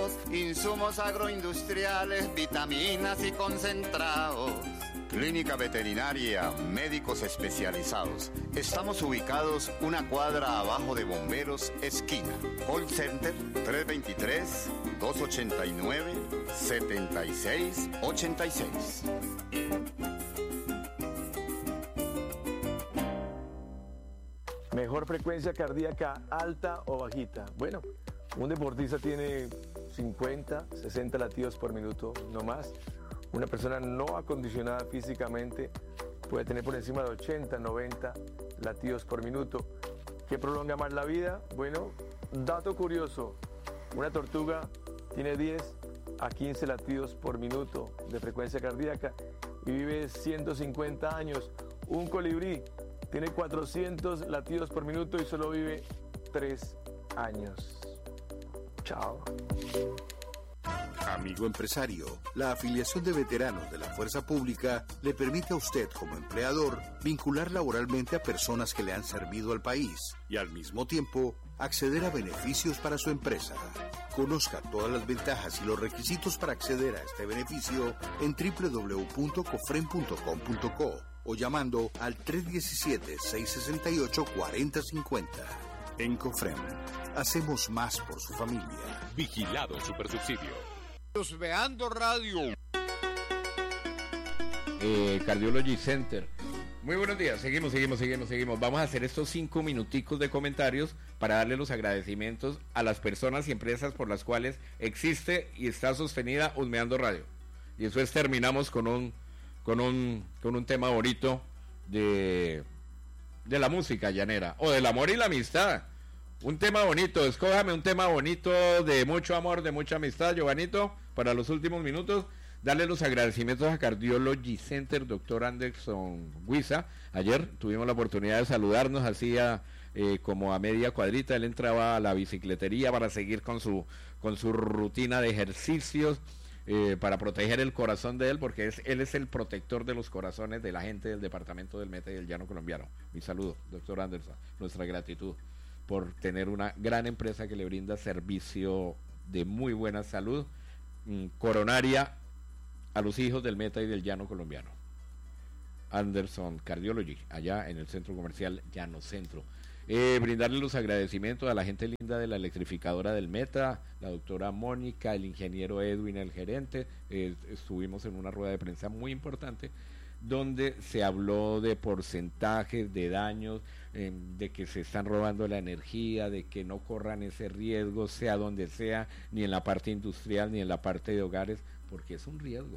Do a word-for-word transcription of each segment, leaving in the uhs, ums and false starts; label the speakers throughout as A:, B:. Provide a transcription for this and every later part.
A: ganaderos, insumos agroindustriales, vitaminas y concentrados. Clínica Veterinaria, médicos especializados. Estamos ubicados una cuadra abajo de Bomberos, esquina. Call Center tres dos tres, dos ocho nueve, siete seis ocho seis.
B: Mejor frecuencia cardíaca, alta o bajita. Bueno, un deportista tiene cincuenta, sesenta latidos por minuto, no más. Una persona no acondicionada físicamente puede tener por encima de ochenta, noventa latidos por minuto. ¿Qué prolonga más la vida? Bueno, dato curioso, una tortuga tiene diez a quince latidos por minuto de frecuencia cardíaca y vive ciento cincuenta años. Un colibrí tiene cuatrocientos latidos por minuto y solo vive tres años. Chao.
C: Amigo empresario, la afiliación de veteranos de la Fuerza Pública le permite a usted como empleador vincular laboralmente a personas que le han servido al país y al mismo tiempo acceder a beneficios para su empresa. Conozca todas las ventajas y los requisitos para acceder a este beneficio en doble u doble u doble u punto cofrem punto com punto co o llamando al tres uno siete, seis seis ocho, cuatro cero cinco cero. En Cofrem, hacemos más por su familia.
D: Vigilado Supersubsidio.
E: Veando Radio.
F: Eh, Cardiology Center. Muy buenos días, seguimos, seguimos, seguimos, seguimos. Vamos a hacer estos cinco minuticos de comentarios para darle los agradecimientos a las personas y empresas por las cuales existe y está sostenida Husmeando Radio. Y después terminamos con un con un con un tema bonito de de la música llanera o del amor y la amistad. Un tema bonito, escójame un tema bonito de mucho amor, de mucha amistad, Giovanito, para los últimos minutos. Darle los agradecimientos a Cardiology Center, doctor Anderson Huiza. Ayer tuvimos la oportunidad de saludarnos, hacía eh, como a media cuadrita, él entraba a la bicicletería para seguir con su, con su rutina de ejercicios, eh, para proteger el corazón de él, porque es, él es el protector de los corazones de la gente del departamento del Meta y del Llano Colombiano. Mi saludo, doctor Anderson, nuestra gratitud por tener una gran empresa que le brinda servicio de muy buena salud mmm, coronaria a los hijos del Meta y del Llano Colombiano. Anderson Cardiology, allá en el centro comercial Llano Centro. Eh, brindarle los agradecimientos a la gente linda de la electrificadora del Meta, la doctora Mónica, el ingeniero Edwin, el gerente. Eh, estuvimos en una rueda de prensa muy importante donde se habló de porcentajes de daños, eh, de que se están robando la energía, de que no corran ese riesgo, sea donde sea, ni en la parte industrial, ni en la parte de hogares, porque es un riesgo.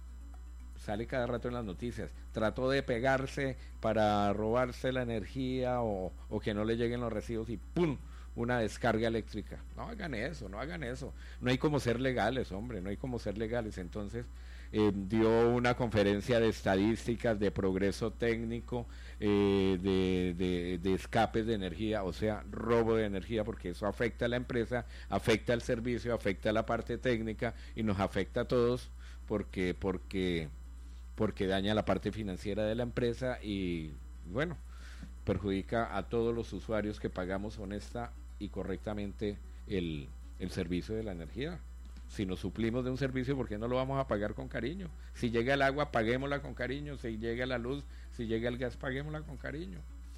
F: Sale cada rato en las noticias, trató de pegarse para robarse la energía o, o que no le lleguen los recibos y ¡pum!, una descarga eléctrica. No hagan eso, no hagan eso. No hay como ser legales, hombre, no hay como ser legales. Entonces eh, dio una conferencia de estadísticas, de progreso técnico, eh, de, de, de escapes de energía, o sea, robo de energía, porque eso afecta a la empresa, afecta al servicio, afecta a la parte técnica y nos afecta a todos porque, porque, porque daña la parte financiera de la empresa y, bueno, perjudica a todos los usuarios que pagamos honesta y correctamente el, el servicio de la energía. Si nos suplimos de un servicio, ¿por qué no lo vamos a pagar con cariño? Si llega el agua, paguémosla con cariño. Si llega la luz, si llega el gas, paguémosla con cariño.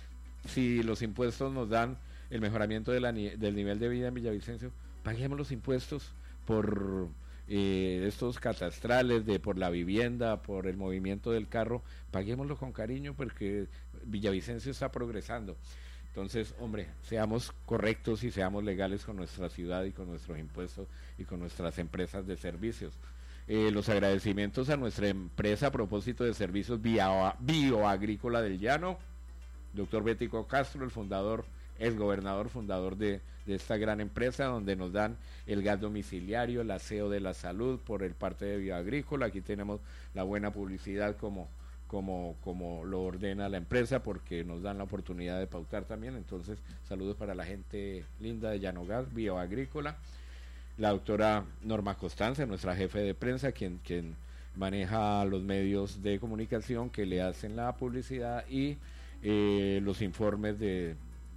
F: Si los impuestos nos dan el mejoramiento de la, del nivel de vida en Villavicencio, paguemos los impuestos por eh, estos catastrales, de por la vivienda, por el movimiento del carro, paguémoslo con cariño porque Villavicencio está progresando. Entonces, hombre, seamos correctos y seamos legales con nuestra ciudad y con nuestros impuestos y con nuestras empresas de servicios. Eh, los agradecimientos a nuestra empresa a propósito de servicios bio, bioagrícola del Llano, doctor Bético Castro, el fundador, el gobernador fundador de, de esta gran empresa, donde nos dan el gas domiciliario, el aseo de la salud por el parte de bioagrícola. Aquí tenemos la buena publicidad como como como lo ordena la empresa, porque nos dan la oportunidad de pautar también. Entonces, saludos para la gente linda de Llano Gas, bioagrícola. La doctora Norma Constanza, nuestra jefe de prensa, quien, quien maneja los medios de comunicación que le hacen la publicidad y eh, los informes de,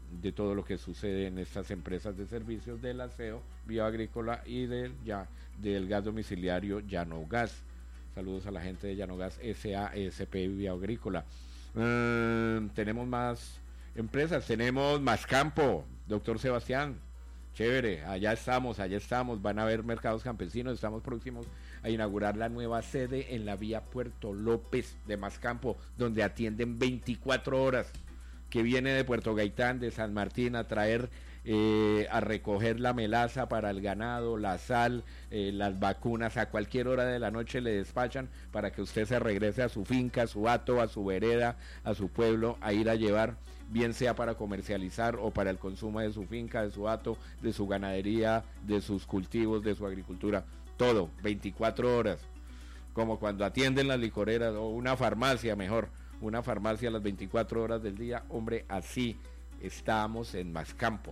F: de todo lo que sucede en estas empresas de servicios del aseo bioagrícola y del, ya, del gas domiciliario Llano Gas. Saludos a la gente de Llano Gas S A S P Bioagrícola. Uh, tenemos más empresas, tenemos Mascampo, doctor Sebastián, chévere, allá estamos, allá estamos, van a haber mercados campesinos, estamos próximos a inaugurar la nueva sede en la vía Puerto López de Mascampo, donde atienden veinticuatro horas, que viene de Puerto Gaitán, de San Martín, a traer, eh, a recoger la melaza para el ganado, la sal, eh, las vacunas, a cualquier hora de la noche le despachan para que usted se regrese a su finca, a su hato, a su vereda, a su pueblo, a ir a llevar, bien sea para comercializar o para el consumo de su finca, de su hato, de su ganadería, de sus cultivos, de su agricultura, todo, veinticuatro horas, como cuando atienden las licoreras o una farmacia mejor, una farmacia a las veinticuatro horas del día, hombre, así estamos en Mascampo,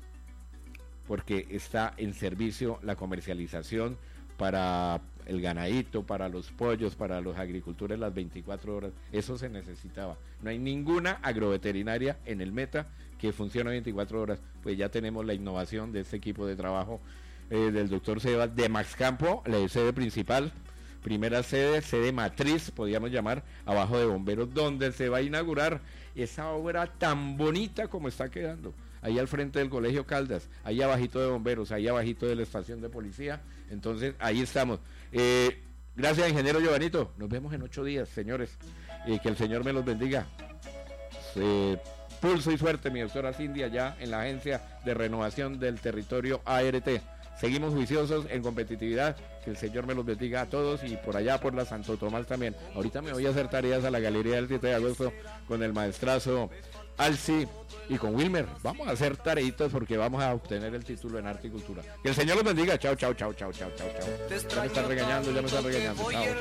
F: porque está en servicio la comercialización para el ganadito, para los pollos, para los agricultores las veinticuatro horas, eso se necesitaba. No hay ninguna agroveterinaria en el Meta que funcione veinticuatro horas, pues ya tenemos la innovación de este equipo de trabajo eh, del doctor Sebas de Mascampo, la sede principal, primera sede, sede matriz, podríamos llamar, abajo de Bomberos, donde se va a inaugurar esa obra tan bonita como está quedando, ahí al frente del Colegio Caldas, ahí abajito de Bomberos, ahí abajito de la estación de policía. Entonces ahí estamos. Eh, gracias, ingeniero Giovanito, nos vemos en ocho días, señores, y eh, que el Señor me los bendiga. Eh, pulso y suerte, mi doctora Cindy, allá en la Agencia de Renovación del Territorio A R T. Seguimos juiciosos en competitividad, que el Señor me los bendiga a todos, y por allá por la Santo Tomás también. Ahorita me voy a hacer tareas a la Galería del siete de agosto con el maestrazo Alci y con Wilmer. Vamos a hacer tareitas porque vamos a obtener el título en arte y cultura. Que el Señor los bendiga. Chao, chao, chao, chao, chao, chao, chao. Ya me están regañando, ya me están regañando. Chao, chao.